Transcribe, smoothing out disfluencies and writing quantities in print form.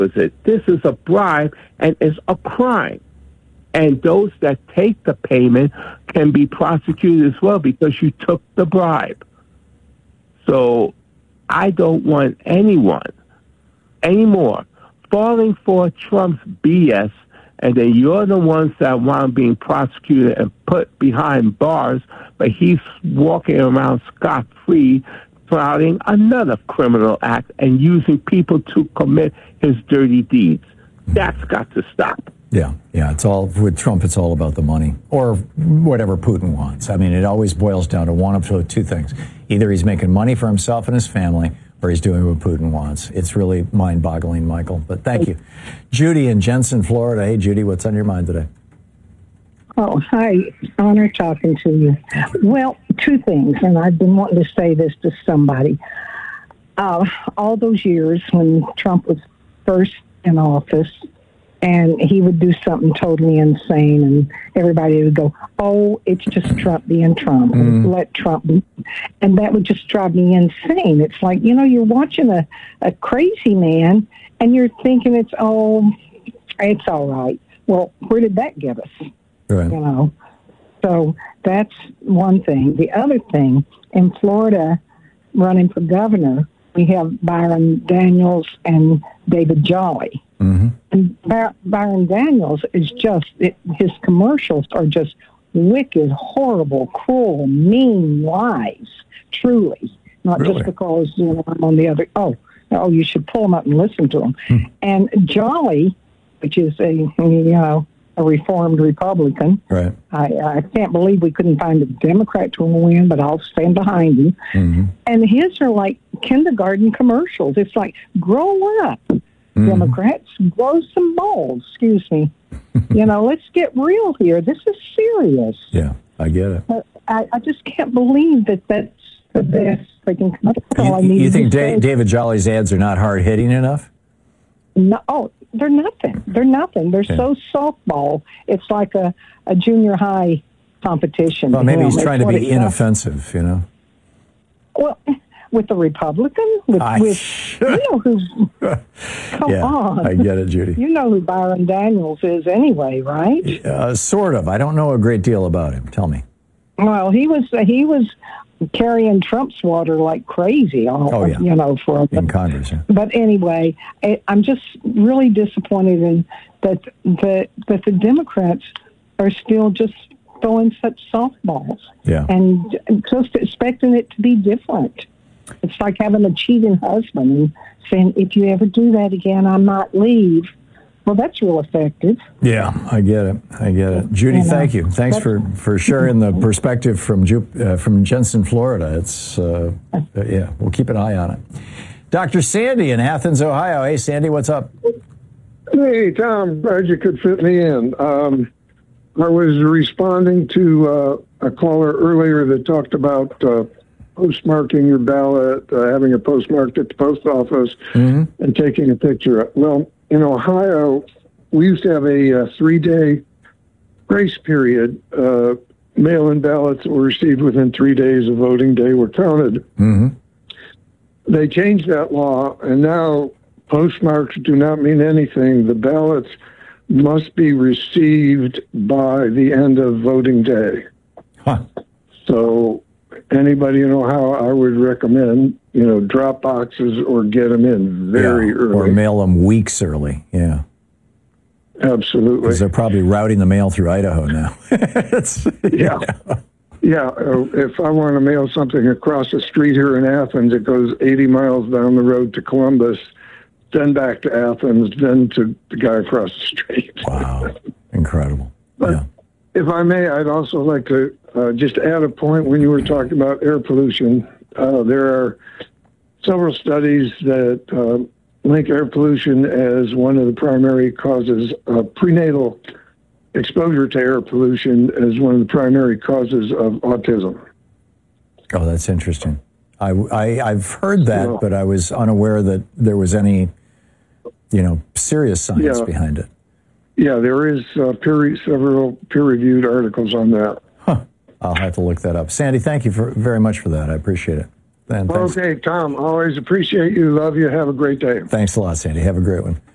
This is a bribe and it's a crime. And those that take the payment can be prosecuted as well because you took the bribe. So I don't want anyone anymore falling for Trump's BS, and then you're the ones that want being prosecuted and put behind bars, but he's walking around scot-free, flouting another criminal act and using people to commit his dirty deeds. That's got to stop. Yeah. It's all with Trump. It's all about the money or whatever Putin wants. I mean, it always boils down to one of two things: either he's making money for himself and his family, or he's doing what Putin wants. It's really mind-boggling, Michael. But thank you, Judy in Jensen, Florida. Hey, Judy, what's on your mind today? Oh, hi. Honor talking to you. Well, two things, and I've been wanting to say this to somebody. All those years when Trump was first in office, and he would do something totally insane, and everybody would go, oh, it's just Trump being Trump. Let Trump be. And that would just drive me insane. It's like, you're watching a crazy man, and you're thinking it's all right. Well, where did that get us? Right. So that's one thing. The other thing, in Florida, running for governor, we have Byron Daniels and David Jolly. Mm-hmm. And Byron Daniels is his commercials are just wicked, horrible, cruel, mean lies, truly. Not really? Just because, I'm on the other, you should pull them up and listen to them. Hmm. And Jolly, which is a reformed Republican. Right. I can't believe we couldn't find a Democrat to win, but I'll stand behind him. Mm-hmm. And his are like kindergarten commercials. It's like, grow up, Democrats, grow some balls. Excuse me. Let's get real here. This is serious. Yeah, I get it. But I just can't believe that's the best they can come up. You think David Jolly's ads are not hard-hitting enough? No, they're nothing. They're so softball. It's like a junior high competition. Well, maybe he's trying to be inoffensive, Well, with the Republican? Come on. I get it, Judy. You know who Byron Daniels is anyway, right? Sort of. I don't know a great deal about him. Tell me. Well, he was carrying Trump's water like crazy, in Congress. Yeah. But anyway, I'm just really disappointed in that the Democrats are still just throwing such softballs and just expecting it to be different. It's like having a cheating husband and saying, if you ever do that again, I might leave. Well, that's real effective. Yeah, I get it. Judy, thank you. Thanks for sharing the perspective from Jensen, Florida. It's, we'll keep an eye on it. Dr. Sandy in Athens, Ohio. Hey, Sandy, what's up? Hey, Tom, glad you could fit me in. I was responding to a caller earlier that talked about postmarking your ballot, having it postmarked at the post office, and taking a picture. Well, in Ohio, we used to have a 3-day grace period. Mail-in ballots that were received within 3 days of voting day were counted. Mm-hmm. They changed that law, and now postmarks do not mean anything. The ballots must be received by the end of voting day. Huh. So anybody in Ohio, I would recommend, drop boxes or get them in very early. Or mail them weeks early, yeah. Absolutely. Because they're probably routing the mail through Idaho now. Yeah. If I want to mail something across the street here in Athens, it goes 80 miles down the road to Columbus, then back to Athens, then to the guy across the street. Wow. Incredible. But if I may, I'd also like to just add a point when you were talking about air pollution. There are several studies that link air pollution as one of the primary causes of prenatal exposure to air pollution as one of the primary causes of autism. Oh, that's interesting. I've heard that, but I was unaware that there was any, serious science behind it. Yeah, there is several peer-reviewed articles on that. Huh. I'll have to look that up. Sandy, thank you very much for that. I appreciate it. Okay, Tom, always appreciate you. Love you. Have a great day. Thanks a lot, Sandy. Have a great one.